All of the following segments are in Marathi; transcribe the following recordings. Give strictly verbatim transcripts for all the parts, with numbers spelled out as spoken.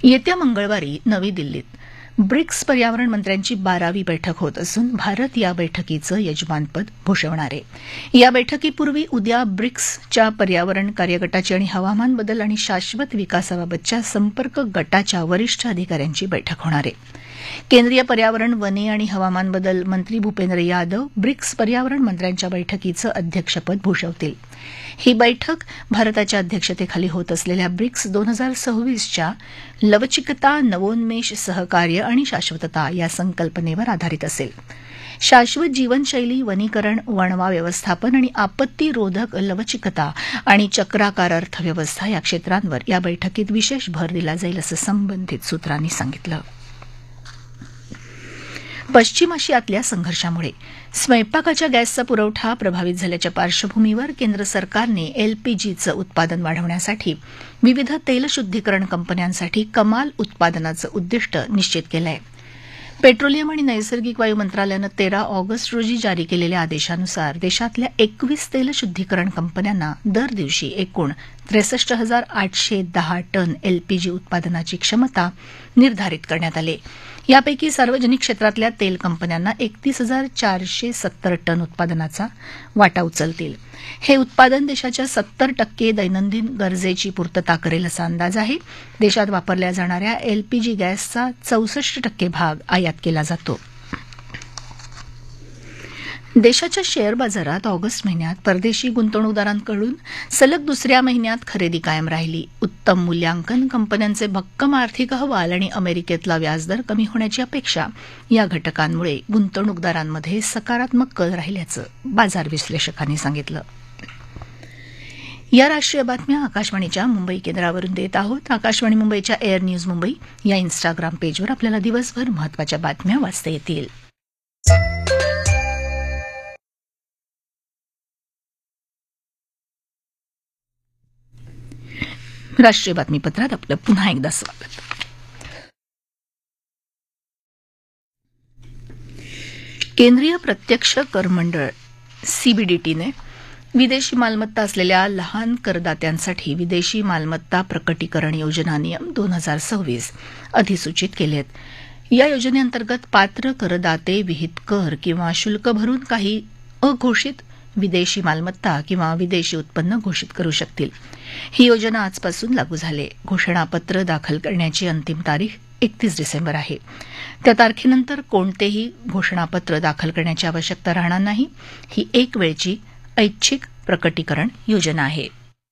येत्या मंगळवारी नवी दिल्लीत ब्रिक्स पर्यावरण मंत्र्यांची बारावी बैठक होत असून भारत या बैठकीचं यजमानपद भूषवणार आहे. या बैठकीपूर्वी उद्या ब्रिक्सच्या पर्यावरण कार्यगटाची आणि हवामान बदल आणि शाश्वत विकासाबाबतच्या संपर्क गटाच्या वरिष्ठ अधिकाऱ्यांची बैठक होणार आहे. केंद्रीय पर्यावरण, वने आणि हवामान बदल मंत्री भूपेंद्र यादव ब्रिक्स पर्यावरण मंत्र्यांच्या बैठकीचं अध्यक्षपद भूषवतील. ही बैठक भारताच्या अध्यक्षतेखाली होत असलेल्या ब्रिक्स दोन हजार सव्वीसच्या लवचिकता, नवोन्मेष, सहकार्य आणि शाश्वतता या संकल्पनेवर आधारित असेल. शाश्वत जीवनशैली, वनीकरण, वणवा व्यवस्थापन आणि आपत्तीरोधक लवचिकता आणि चक्राकार अर्थव्यवस्था या क्षेत्रांवर या बैठकीत विशेष भर दिला जाईल असं संबंधित सूत्रांनी सांगितलं. पश्चिम आशियातल्या संघर्षामुळे स्वयंपाकाच्या गॅसचा पुरवठा प्रभावित झाल्याच्या पार्श्वभूमीवर केंद्र सरकारने एलपीजीचं उत्पादन वाढवण्यासाठी विविध तेलशुद्धीकरण कंपन्यांसाठी कमाल उत्पादनाचं उद्दिष्ट निश्चित केलं आहे. पेट्रोलियम आणि नैसर्गिक वायू मंत्रालयानं तेरा ऑगस्ट रोजी जारी केलेल्या आदेशानुसार देशातल्या एकवीस तेलशुद्धीकरण कंपन्यांना दर दिवशी एकूण त्रेसष्ट हजार आठशे दहा टन एलपीजी उत्पादनाची क्षमता निर्धारित करण्यात आली. यापैकी सार्वजनिक क्षेत्रातल्या तेल कंपन्यांना एकतीस हजार चारशे सत्तर टन उत्पादनाचा वाटा उचलतील. हे उत्पादन देशाच्या सत्तर टक्के दैनंदिन गरजेची पूर्तता करेल असा अंदाज आहे. देशात वापरल्या जाणाऱ्या एलपीजी गॅसचा चौसष्ट टक्के भाग आयात केला जातो. देशाच्या शेअर बाजारात ऑगस्ट महिन्यात परदेशी गुंतवणूकदारांकडून सलग दुसऱ्या महिन्यात खरेदी कायम राहिली. उत्तम मूल्यांकन, कंपन्यांचे भक्कम आर्थिक अहवाल आणि अमेरिकेतला व्याजदर कमी होण्याची अपेक्षा या घटकांमुळे गुंतवणूकदारांमध्ये सकारात्मक कल राहिल्याचं बाजार विश्लेषकांनी सांगितलं. या राष्ट्रीय बातम्या आकाशवाणीच्या मुंबई केंद्रावरून देत आहोत. आकाशवाणी मुंबईच्या एअर न्यूज मुंबई या इन्स्टाग्राम पेजवर आपल्याला दिवसभर महत्त्वाच्या बातम्या वाचता येतील. राष्ट्रीय बातमीपत्रात आपलं पुन्हा एकदा स्वागत. केंद्रीय प्रत्यक्ष कर मंडळ सीबीडीटीने विदेशी मालमत्ता असलेल्या लहान करदात्यांसाठी विदेशी मालमत्ता प्रकटीकरण योजना नियम दोन हजार सव्वीस अधिसूचित केले आहेत. या योजनेअंतर्गत पात्र करदाते विहित कर किंवा शुल्क भरून काही अघोषित विदेशी मालमत्ता किंवा विदेशी उत्पन्न घोषित करू शकतील. ही योजना आजपासून लागू झाली. घोषणापत्र दाखल करण्याची अंतिम तारीख एकतीस डिसेंबर आहे. त्या तारखेनंतर कोणतेही घोषणापत्र दाखल करण्याची आवश्यकता राहणार नाही. ही एक वेळची ऐच्छिक प्रकटीकरण योजना आहे.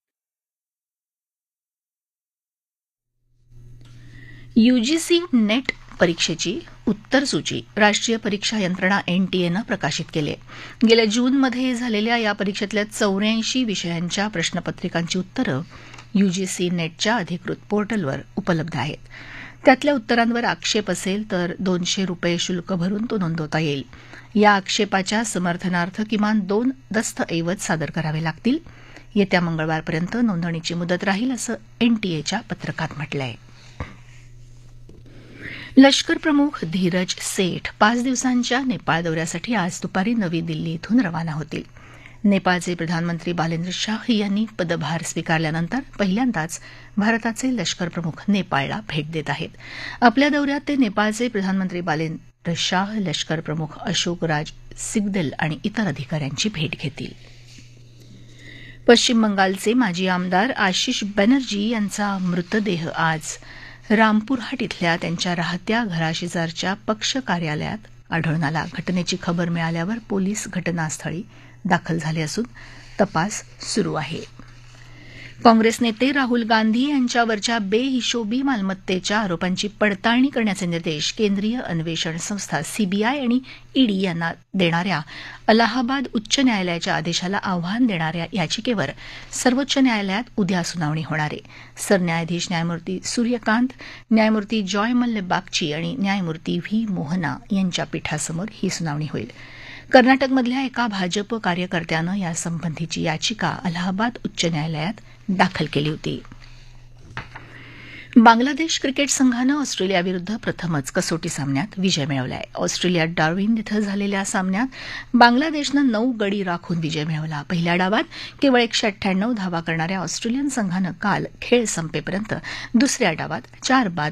यूजीसी नेट परीक्षेची उत्तरसूची राष्ट्रीय परीक्षा यंत्रणा एनटीएनं प्रकाशित केली आहे. गेल्या जूनमध्ये झालेल्या या परीक्षेतल्या चौऱ्याऐंशी विषयांच्या प्रश्नपत्रिकांची उत्तरं यूजीसी नेटच्या अधिकृत पोर्टलवर उपलब्ध आहेत. त्यातल्या उत्तरांवर आक्षेप असेल तर दोनशे रुपये शुल्क भरून तो नोंदवता येईल. या आक्षेपाच्या समर्थनार्थ किमान दोन दस्तऐवज सादर करावे लागतील. येत्या मंगळवारपर्यंत नोंदणीची मुदत राहील असं एनटीएच्या पत्रकात म्हटलं आहे. लष्कर प्रमुख धीरज सेठ पाच दिवसांच्या नेपाळ दौऱ्यासाठी आज दुपारी नवी दिल्ली इथून रवाना होतील. नेपाळचे प्रधानमंत्री बालेंद्र शाह यांनी पदभार स्वीकारल्यानंतर पहिल्यांदाच भारताचे लष्कर प्रमुख नेपाळला भेट देत आहेत. आपल्या दौऱ्यात ते नेपाळचे प्रधानमंत्री बालेंद्र शाह, लष्कर प्रमुख अशोक राज सिग्देल आणि इतर अधिकाऱ्यांची भेट घेतील. पश्चिम बंगालचे माजी आमदार आशिष बॅनर्जी यांचा मृतदेह आज रामपूरहाट इथल्या त्यांच्या राहत्या घराशेजारच्या पक्ष कार्यालयात आढळून आला. घटनेची खबर मिळाल्यावर पोलीस घटनास्थळी दाखल झाले असून तपास सुरू आहे. काँग्रेस नेते राहुल गांधी यांच्यावरच्या बेहिशोबी मालमत्तेच्या आरोपांची पडताळणी करण्याचे निर्देश केंद्रीय अन्वेषण संस्था सीबीआय आणि ईडी यांना देणाऱ्या अलाहाबाद उच्च न्यायालयाच्या आदेशाला आव्हान देणाऱ्या याचिकेवर सर्वोच्च न्यायालयात उद्या सुनावणी होणार आहे. सरन्यायाधीश न्यायमूर्ती सूर्यकांत, न्यायमूर्ती जॉय मल्ले बागची आणि न्यायमूर्ती व्ही मोहना यांच्या पीठासमोर ही सुनावणी होईल. कर्नाटकमधल्या एका भाजप कार्यकर्त्यानं यासंबंधीची याचिका अलाहाबाद उच्च न्यायालयात दाखल केली होती. बांगलादेश क्रिकेट संघानं ऑस्ट्रेलियाविरुद्ध प्रथमच कसोटी सामन्यात विजय मिळवला आहे. ऑस्ट्रेलियात डार्विन इथं झालेल्या सामन्यात बांगलादेशनं नऊ गडी राखून विजय मिळवला. पहिल्या डावात केवळ एकशे अठ्ठ्याण्णव धावा करणाऱ्या ऑस्ट्रेलियन संघानं काल खेळ संपेपर्यंत दुसऱ्या डावात चार बाद